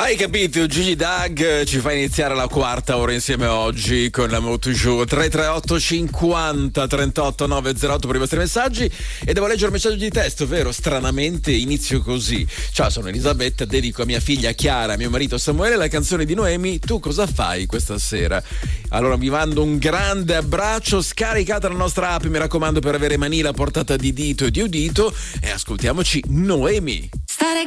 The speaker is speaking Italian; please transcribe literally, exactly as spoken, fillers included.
Hai capito, Gigi Dag ci fa iniziare la quarta ora insieme oggi con la Moto Show. Tre tre otto cinquanta trentotto novecentotto per i vostri messaggi. E devo leggere un messaggio di testo, vero? Stranamente inizio così. Ciao, sono Elisabetta, dedico a mia figlia Chiara, a mio marito Samuele la canzone di Noemi Tu cosa fai questa sera? Allora vi mando un grande abbraccio, scaricate la nostra app, mi raccomando, per avere Manila a portata di dito e di udito, e ascoltiamoci Noemi. Stare